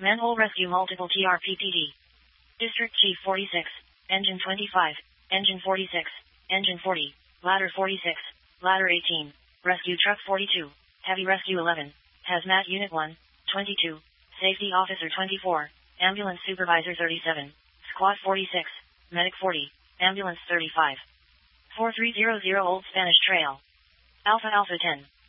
Manhole rescue multiple TRPPD. District Chief 46, Engine 25, Engine 46, Engine 40, Ladder 46, Ladder 18, Rescue Truck 42, Heavy Rescue 11, Hazmat Unit 1, 22, Safety Officer 24, Ambulance Supervisor 37, Squad 46, Medic 40, Ambulance 35. 4300 Old Spanish Trail. Alpha Alpha 10.